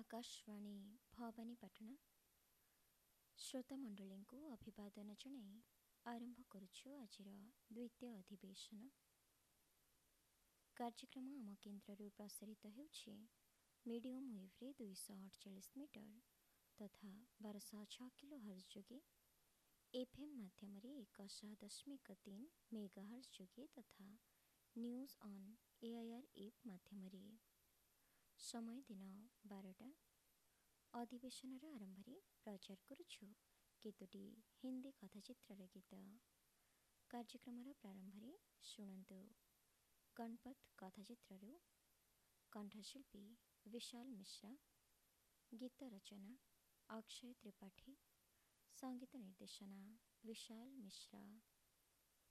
आकाशवाणी भवानीपाटना श्रोतामंडली को अभिवादन जनाई आरंभ करुछु आजिर द्वितीय अधिवेशन कार्यक्रम आम केन्द्र प्रसारित होउछि मीडियम वेव रे 248 मीटर तथा 1206 किलो हर्ज जोगे एफएम माध्यम 1.3 मेगाहर्ज जोगे तथा न्यूज ऑन एआईआर ऐप माध्यम समय दिन 12टा अधिवेशन आरंभ प्रचार करुछु केतोटी हिंदी कथाचित्र गीत कार्यक्रम प्रारंभ शुणु गणपत कथाचित्रु कंठशिल्पी विशाल मिश्रा गीत रचना अक्षय त्रिपाठी संगीत निर्देशना विशाल मिश्रा।